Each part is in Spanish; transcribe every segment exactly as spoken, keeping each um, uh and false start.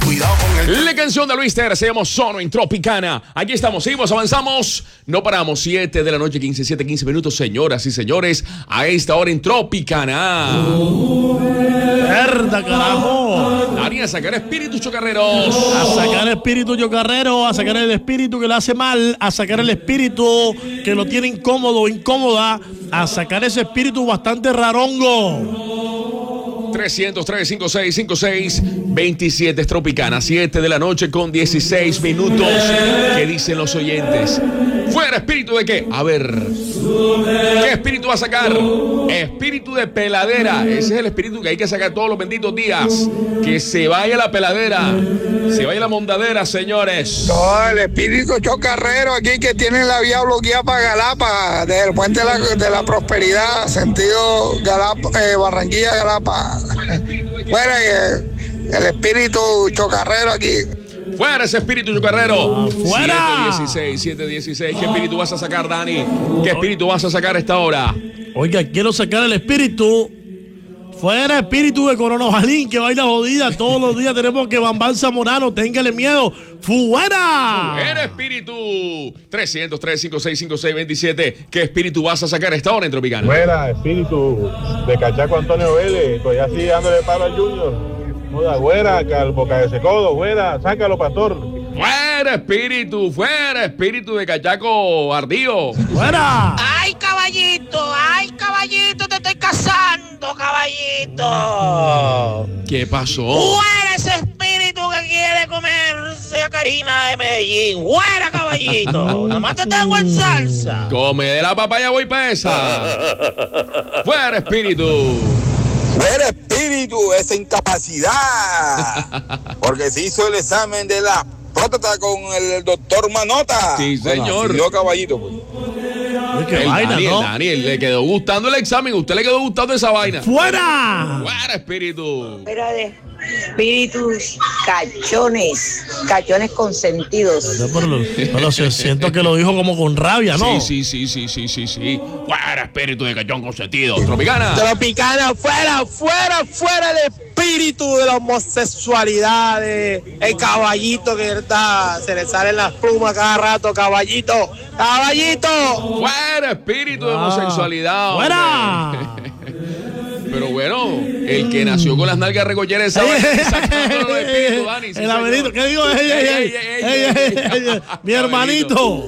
Cuidado con el... La canción de Luis Ter se llama Sono en Tropicana. Aquí estamos, seguimos, avanzamos. No paramos, siete de la noche, quince, siete, quince minutos, señoras y señores. A esta hora en Tropicana. ¡Mierda, carajo! Dani, a sacar espíritus chocarreros. A sacar espíritu chocarrero, a sacar el espíritu que le hace mal, a sacar el espíritu que lo tiene incómodo o incómoda, a sacar ese espíritu bastante rarongo. trescientos tres, cincuenta y seis, cincuenta y seis, veintisiete es Tropicana, siete de la noche con dieciséis minutos. ¿Qué dicen los oyentes? ¿Fuera espíritu de qué? A ver, ¿qué espíritu va a sacar? Espíritu de peladera. Ese es el espíritu que hay que sacar todos los benditos días. Que se vaya la peladera, se vaya la mondadera, señores. No, el espíritu chocarrero aquí que tiene la vía bloqueada para Galapa, desde el puente de la, de la prosperidad, sentido Galapa, eh, Barranquilla, Galapa. Fuera eh, el espíritu chocarrero aquí. Fuera ese espíritu chocarrero. ¡Fuera! siete dieciséis, siete dieciséis. ¿Qué espíritu vas a sacar, Dani? ¿Qué espíritu vas a sacar a esta hora? Oiga, quiero sacar el espíritu. Fuera espíritu de Corona Jalín, que baila jodida. Todos los días tenemos que Bambán Zamorano, téngale miedo. ¡Fuera! ¡Fuera espíritu! trescientos tres, cincuenta y seis, cincuenta y seis, veintisiete. ¿Qué espíritu vas a sacar a esta hora en Tropicana? Fuera espíritu de Cachaco Antonio Vélez. Todavía sigue dándole palo al Junior. Joda, fuera, al boca de ese codo, fuera, sácalo, pastor. ¡Fuera espíritu! ¡Fuera espíritu de Cachaco Ardío! ¡Fuera! ¡Ay, caballito! ¡Ay, caballito! ¡Te estoy cazando, caballito! ¿Qué pasó? ¡Fuera ese espíritu que quiere comerse a Karina de Medellín! ¡Fuera, caballito! ¡Nada más te tengo en salsa! Come de la papaya, voy pa' esa. ¡Fuera espíritu! Fuera espíritu, esa incapacidad. Porque se hizo el examen de la próstata con el doctor Manota. Sí, señor. Bueno, caballito, pues. Uy, qué El vaina, Daniel, ¿no? Daniel, le quedó gustando el examen. ¿Usted le quedó gustando esa vaina? ¡Fuera! ¡Fuera espíritu! Fuera de espíritus cachones, cachones consentidos. No, pero, pero se- siento que lo dijo como con rabia, ¿no? Sí, sí, sí, sí, sí, sí, sí. ¡Fuera espíritu de cachón consentido! ¡Tropicana! Tropicana, fuera, fuera, fuera el espíritu de la homosexualidad, de el caballito que verdad se le salen las plumas cada rato, caballito, caballito. ¡Fuera espíritu de Ah. homosexualidad! ¡Fuera! hombre! Pero bueno, el que nació con las nalgas regolleras sabe sacando los espíritus, Dani. sí, El Avelito, señor. ¿qué digo? Ey, ey, ey, Ey, ey, ey, ey, ey, ey, ey, ey, mi hermanito.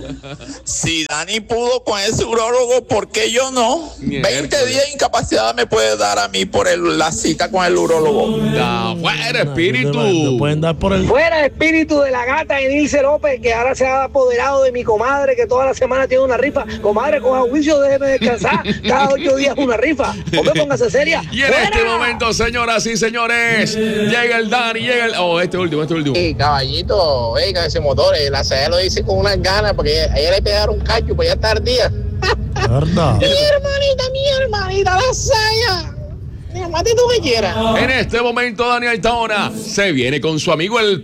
Si Dani pudo con ese urólogo, ¿por qué yo no? Miércoles. veinte días de incapacidad me puede dar a mí por el- la cita con el urólogo. Da, ¡fuera Te espíritu! pueden dar por el... Fuera espíritu de la gata Enilce López, que ahora se ha apoderado de mi comadre, que toda la semana tiene una rifa. Comadre, coja juicio, déjeme descansar. Cada ocho días una rifa. Hombre, póngase seria. Y en ¡Fuera! este momento, señoras y señores, llega el Dani, llega el... Oh, este último, este último. Hey, caballito, oiga ese motor, la C E lo dice con unas ganas, porque ayer le pegaron un cacho, pues ya está tardía. ¿Verdad? Mi hermanita, mi hermanita, la saya. Mate tú que quieras. En este momento, Dani Altona se viene con su amigo el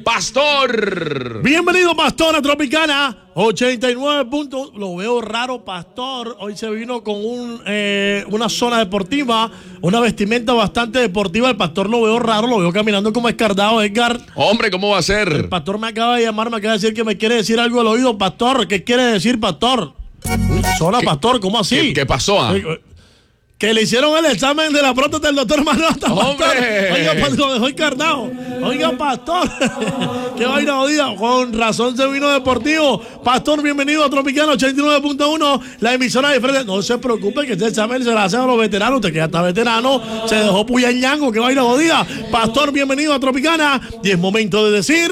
Pastor. Bienvenido, Pastor, a Tropicana ochenta y nueve puntos. Lo veo raro, Pastor. Hoy se vino con un, eh, una zona deportiva, una vestimenta bastante deportiva. El Pastor lo veo raro, lo veo caminando como escardado, Edgar. Hombre, ¿cómo va a El ser? Pastor me acaba de llamar, me acaba de decir que me quiere decir algo al oído. Pastor, ¿qué quiere decir, Pastor? Uy, zona, Pastor, ¿cómo así? ¿Qué, qué pasó? ah? Eh, eh, Que le hicieron el examen de la próstata del doctor Manota, Pastor. ¡Hombre! Oiga, Pastor, lo dejó encarnado. Oiga, Pastor. Qué vaina jodida. Con razón se vino deportivo. Pastor, bienvenido a Tropicana ochenta y nueve punto uno, la emisora de frente. No se preocupe que este examen se lo hacen a los veteranos. Usted que ya está veterano, se dejó puya en ñango. Qué vaina jodida. Pastor, bienvenido a Tropicana. Y es momento de decir...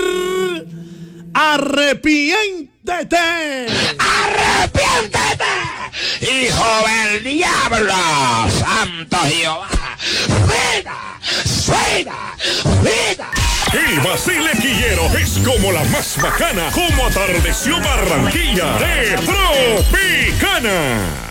¡Arrepiéntete! ¡Arrepiéntete, hijo del diablo! ¡Santo Jehová! ¡Vida! ¡Vida! ¡Vida! El Basile Quillero es como la más bacana, como atardeció Barranquilla de Tropicana.